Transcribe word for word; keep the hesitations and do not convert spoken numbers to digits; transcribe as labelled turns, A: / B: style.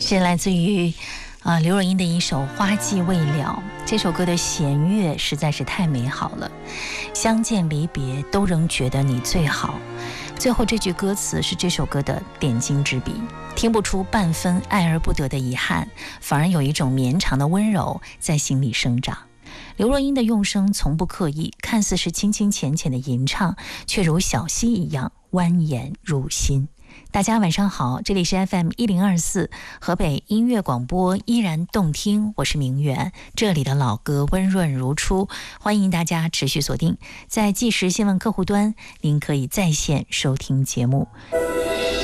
A: 是来自于啊、呃、刘若英的一首《花季未了》。这首歌的弦乐实在是太美好了，相见离别都仍觉得你最好。最后这句歌词是这首歌的点睛之笔，听不出半分爱而不得的遗憾，反而有一种绵长的温柔在心里生长。刘若英的用声从不刻意，看似是清清浅浅的吟唱，却如小溪一样蜿蜒入心。大家晚上好，这里是 F M 一零二四河北音乐广播，依然动听，我是明媛，这里的老歌温润如初，欢迎大家持续锁定在即时新闻客户端，您可以在线收听节目。